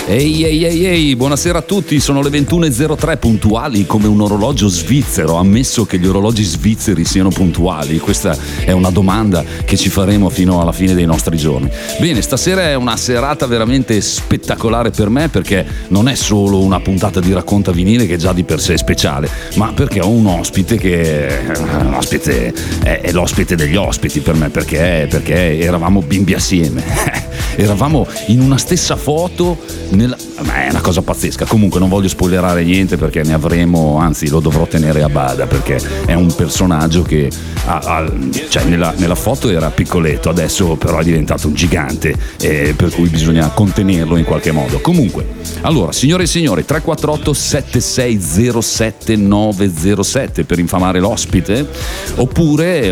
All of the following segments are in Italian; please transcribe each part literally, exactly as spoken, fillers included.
Ehi ehi ehi ehi, buonasera a tutti, sono le ventuno e zero tre puntuali come un orologio svizzero, ammesso che gli orologi svizzeri siano puntuali, questa è una domanda che ci faremo fino alla fine dei nostri giorni. Bene, stasera è una serata veramente spettacolare per me perché non è solo una puntata di Racconta Vinile che già di per sé è speciale, ma perché ho un ospite che un ospite è, è l'ospite degli ospiti per me, perché, perché eravamo bimbi assieme, eravamo in una stessa foto. Nella... Ma è una cosa pazzesca. Comunque non voglio spoilerare niente perché ne avremo, anzi lo dovrò tenere a bada perché è un personaggio che ha, ha, cioè nella, nella foto era piccoletto, adesso però è diventato un gigante, eh, per cui bisogna contenerlo in qualche modo. Comunque, allora signore e signori, tre quattro otto sette sei zero sette nove zero sette per infamare l'ospite, oppure,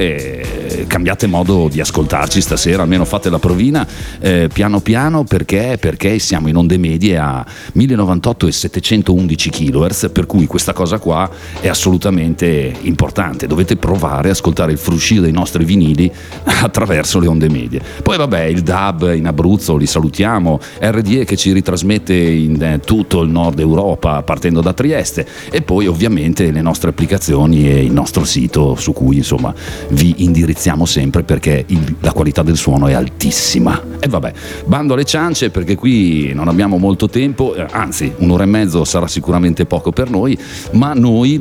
oppure cambiate modo di ascoltarci stasera, almeno fate la provina, eh, piano piano, perché perché siamo in onde medie a mille novantotto e settecentoundici kilohertz, per cui questa cosa qua è assolutamente importante. Dovete provare a ascoltare il fruscio dei nostri vinili attraverso le onde medie. Poi vabbè, il D A B in Abruzzo, li salutiamo, R D E che ci ritrasmette in tutto il nord Europa partendo da Trieste, e poi ovviamente le nostre applicazioni e il nostro sito su cui insomma vi indirizziamo sempre perché il, la qualità del suono è altissima. E vabbè, bando alle ciance perché qui non abbiamo molto tempo, anzi un'ora e mezzo sarà sicuramente poco per noi, ma noi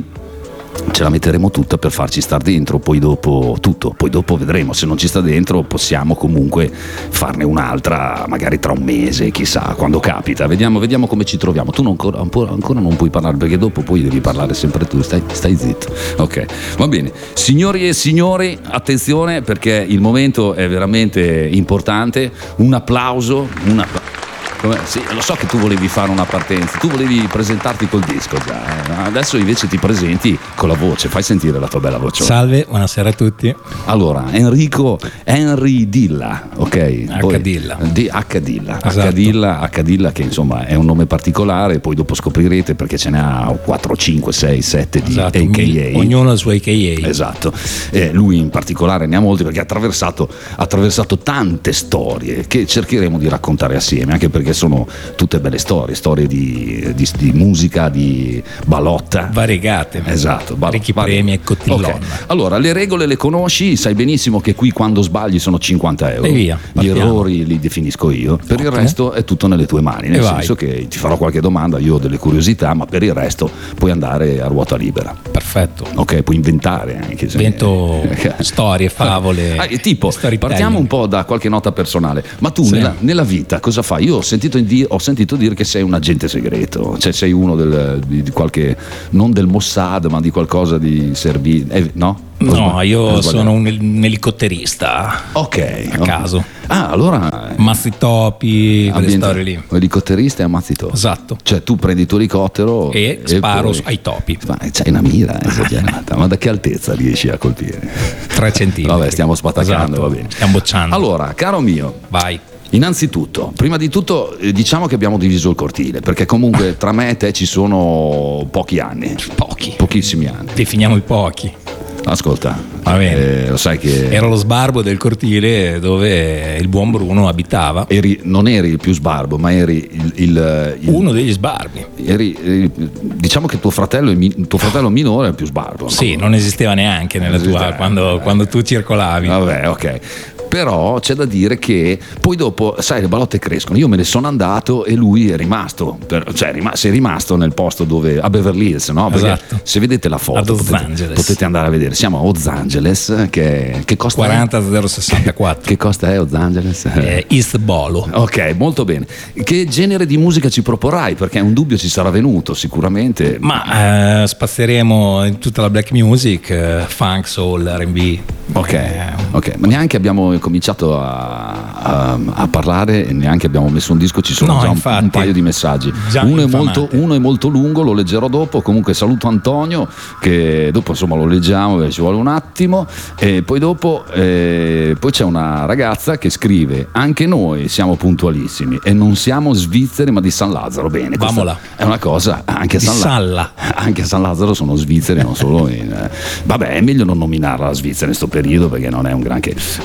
ce la metteremo tutta per farci star dentro, poi dopo tutto, poi dopo vedremo, se non ci sta dentro possiamo comunque farne un'altra magari tra un mese, chissà, quando capita, vediamo, vediamo come ci troviamo. Tu non, ancora, ancora non puoi parlare perché dopo poi devi parlare sempre tu, stai, stai zitto, ok, va bene. Signori e signori, attenzione perché il momento è veramente importante, un applauso, un applauso. Come, sì, lo so che tu volevi fare una partenza, tu volevi presentarti col disco già, eh? Adesso invece ti presenti con la voce, fai sentire la tua bella voce. Salve, buonasera a tutti. Allora, Enrico Henry Dilla, ok? H. Dilla. Di H. Dilla, esatto. H. Dilla, H. Dilla che insomma è un nome particolare, poi dopo scoprirete perché ce ne ha quattro, cinque, sei, sette di esatto, A K A. Ognuno ha il suo A K A. Esatto, eh, lui in particolare ne ha molti perché ha attraversato, ha attraversato tante storie che cercheremo di raccontare assieme, anche perché sono tutte belle storie, storie di, di, di musica, di balotta. Variegate. Esatto. Parecchi premi e cottillonna. Okay. Allora, le regole le conosci, sai benissimo che qui quando sbagli sono cinquanta euro. E via, gli errori li definisco io, per il resto è tutto nelle tue mani, nel e senso vai. Che ti farò qualche domanda, io ho delle curiosità, ma per il resto puoi andare a ruota libera. Perfetto. Ok, puoi inventare anche se... Invento storie, favole. Ah, tipo, partiamo un po' da qualche nota personale. Ma tu sì. nella, nella vita cosa fai? Io ho sentito, di, ho sentito dire che sei un agente segreto, cioè sei uno del, di, di qualche, non del Mossad, ma di qualcosa di servizio, eh, no? No, io sono un, un elicotterista. Ok. A caso. Ah, allora. Ammazzi topi, quelle storie lì. Elicotterista e ammazzi topi. Esatto. Cioè tu prendi il tuo elicottero e, e sparo poi... ai topi. Ma c'hai una mira esagerata. Ma da che altezza riesci a colpire? tre centimetri. Vabbè, stiamo spattaccando, esatto. Va bene. Stiamo bocciando. Allora, caro mio. Vai. Innanzitutto, prima di tutto diciamo che abbiamo diviso il cortile, perché comunque tra me e te ci sono pochi anni. Pochi. Pochissimi anni. Definiamo i pochi. Ascolta, va bene. Eh, lo sai che era lo sbarbo del cortile dove il buon Bruno abitava. Eri, non eri il più sbarbo, ma eri il, il, il uno degli sbarbi. Eri, eri, diciamo che tuo fratello, il tuo fratello minore è il più sbarbo. Sì, no? Non esisteva neanche nella tua esisteva, quando, quando tu circolavi. Vabbè, ok. Però c'è da dire che poi dopo, sai, le balotte crescono. Io me ne sono andato e lui è rimasto, per, cioè rim- sei rimasto nel posto dove, a Beverly Hills, no? Perché esatto. Se vedete la foto potete, potete andare a vedere. Siamo a Los Angeles, che, che costa quaranta zero sessantaquattro. Che costa è Los Angeles? Eh, East Bolo. Ok, molto bene. Che genere di musica ci proporrai? Perché un dubbio ci sarà venuto sicuramente. Ma eh, spazieremo in tutta la black music, eh, funk, soul, R and B. Ok, eh, ok, ma neanche abbiamo cominciato a, a, a parlare e neanche abbiamo messo un disco, ci sono no, già infatti, un, un paio di messaggi. Uno è, molto, uno è molto lungo, lo leggerò dopo. Comunque saluto Antonio, che dopo insomma lo leggiamo, ci vuole un attimo. E poi dopo eh, poi c'è una ragazza che scrive: anche noi siamo puntualissimi e non siamo svizzeri ma di San Lazzaro. Bene, Vamola. È una cosa, anche a San, La- anche a San Lazzaro sono svizzeri, non solo in, eh. Vabbè, è meglio non nominarla la Svizzera in questo periodo perché non è un granché. Allora,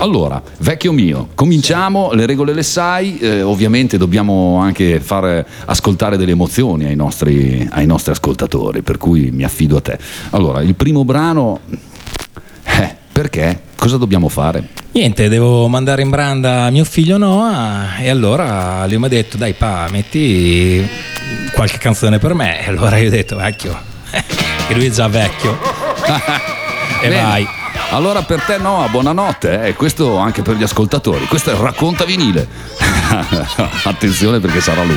vecchio mio, cominciamo, le regole le sai, eh, ovviamente dobbiamo anche far ascoltare delle emozioni ai nostri, ai nostri ascoltatori, per cui mi affido a te. Allora, il primo brano, eh, perché? Cosa dobbiamo fare? Niente, devo mandare in branda mio figlio Noah e allora lui mi ha detto dai pa, metti qualche canzone per me e allora io ho detto vecchio, che lui è già vecchio e Bene. vai. Allora per te Noah, buonanotte, eh. Questo anche per gli ascoltatori, questo è Racconta Vinile. Attenzione perché sarà lungo.